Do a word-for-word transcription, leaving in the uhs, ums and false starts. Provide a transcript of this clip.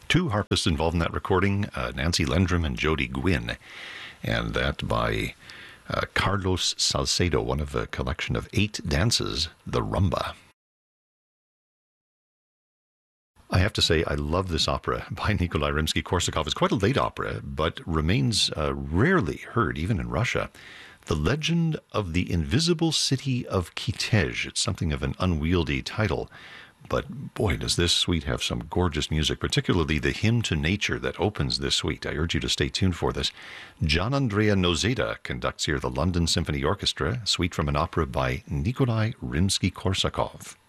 Two harpists involved in that recording, uh, Nancy Lendrum and Jody Gwynn, and that by uh, Carlos Salcedo, one of a collection of eight dances, the rumba. I have to say, I love this opera by Nikolai Rimsky-Korsakov. It's quite a late opera, but remains uh, rarely heard, even in Russia. The Legend of the Invisible City of Kitezh. It's something of an unwieldy title, but boy, does this suite have some gorgeous music, particularly the hymn to nature that opens this suite. I urge you to stay tuned for this. Gianandrea Nozeda conducts here the London Symphony Orchestra, a suite from an opera by Nikolai Rimsky-Korsakov.